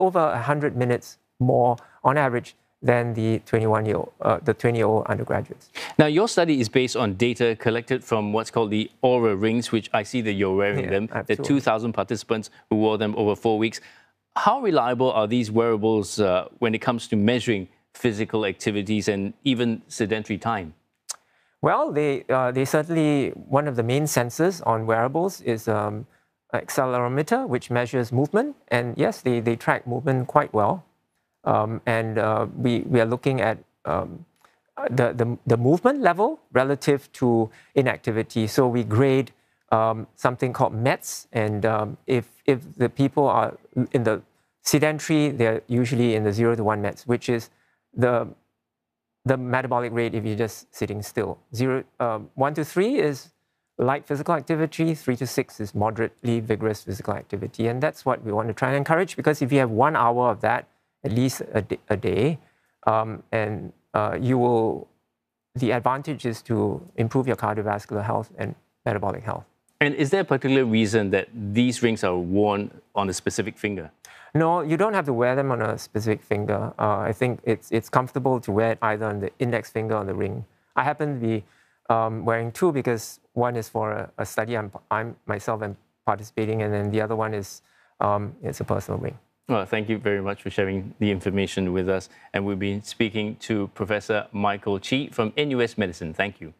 over 100 minutes more on average than the 20-year-old undergraduates. Now, your study is based on data collected from what's called the Aura Rings, which I see that you're wearing them. Absolutely. There are 2,000 participants who wore them over 4 weeks. How reliable are these wearables when it comes to measuring physical activities and even sedentary time? Well, they certainly, one of the main sensors on wearables is accelerometer, which measures movement. And yes, they track movement quite well. We are looking at the movement level relative to inactivity. So we grade something called METs, and if the people are in the sedentary, they're usually in the 0 to 1 METs, which is the metabolic rate if you're just sitting still. 1 to 3 is light physical activity, 3 to 6 is moderately vigorous physical activity, and that's what we want to try and encourage, because if you have 1 hour of that, at least a day, the advantage is to improve your cardiovascular health and metabolic health. And is there a particular reason that these rings are worn on a specific finger? No, you don't have to wear them on a specific finger. I think it's comfortable to wear it either on the index finger or the ring. I happen to be wearing two, because one is for a study I'm myself am participating in, and the other one is it's a personal ring. Well, thank you very much for sharing the information with us. And we'll be speaking to Professor Michael Chee from NUS Medicine. Thank you.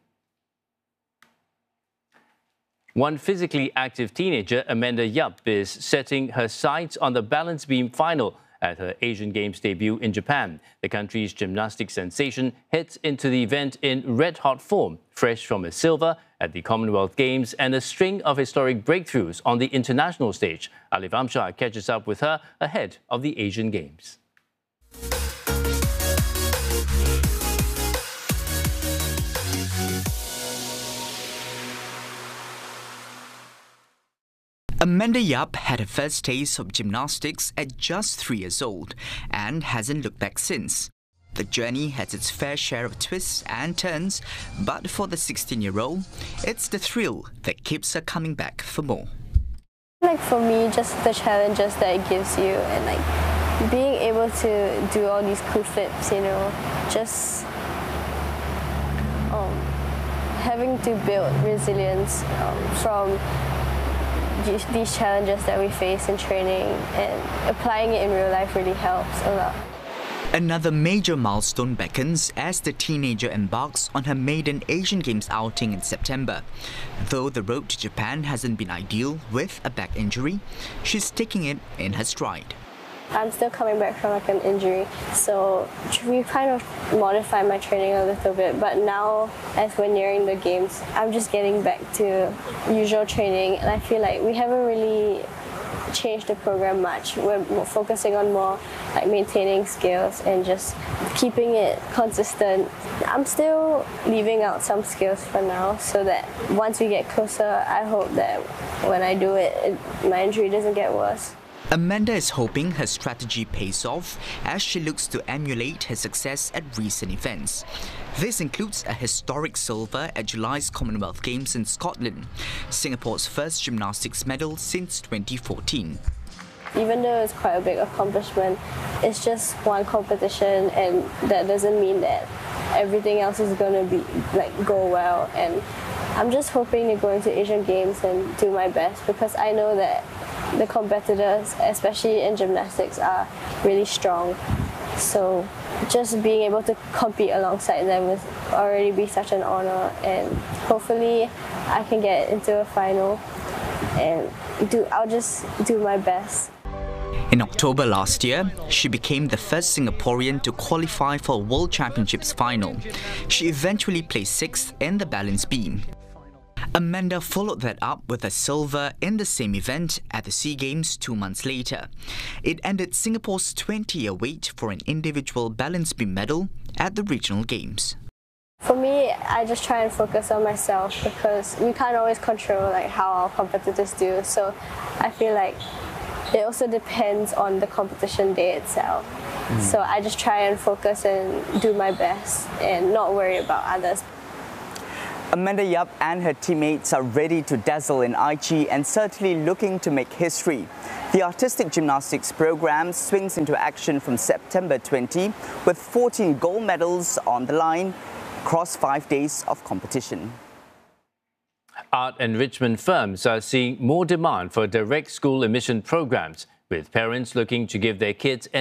One physically active teenager, Amanda Yap, is setting her sights on the balance beam final at her Asian Games debut in Japan. The country's gymnastics sensation heads into the event in red-hot form, fresh from a silver at the Commonwealth Games and a string of historic breakthroughs on the international stage. Alif Amshar catches up with her ahead of the Asian Games. Amanda Yap had her first taste of gymnastics at just 3 years old and hasn't looked back since. The journey has its fair share of twists and turns, but for the 16-year-old, it's the thrill that keeps her coming back for more. Like for me, just the challenges that it gives you, and like being able to do all these cool flips, you know, just having to build resilience from these challenges that we face in training, and applying it in real life really helps a lot. Another major milestone beckons as the teenager embarks on her maiden Asian Games outing in September. Though the road to Japan hasn't been ideal with a back injury, she's taking it in her stride. I'm still coming back from like an injury, so we kind of modified my training a little bit, but now as we're nearing the games, I'm just getting back to usual training, and I feel like we haven't really changed the program much. We're focusing on more like maintaining skills and just keeping it consistent. I'm still leaving out some skills for now, so that once we get closer, I hope that when I do it, my injury doesn't get worse. Amanda is hoping her strategy pays off as she looks to emulate her success at recent events. This includes a historic silver at July's Commonwealth Games in Scotland, Singapore's first gymnastics medal since 2014. Even though it's quite a big accomplishment, it's just one competition, and that doesn't mean that everything else is going to be go well. And I'm just hoping to go into Asian Games and do my best, because I know that the competitors, especially in gymnastics, are really strong. So just being able to compete alongside them will already be such an honor, and hopefully I can get into a final, and I'll just do my best. In October last year, she became the first Singaporean to qualify for a World Championships final. She eventually placed 6th in the balance beam. Amanda followed that up with a silver in the same event at the SEA Games 2 months later. It ended Singapore's 20-year wait for an individual balance beam medal at the regional games. For me, I just try and focus on myself, because we can't always control how our competitors do. So I feel like it also depends on the competition day itself. So I just try and focus and do my best and not worry about others. Amanda Yap and her teammates are ready to dazzle in Aichi and certainly looking to make history. The artistic gymnastics program swings into action from September 20 with 14 gold medals on the line across 5 days of competition. Art enrichment firms are seeing more demand for direct school admission programs, with parents looking to give their kids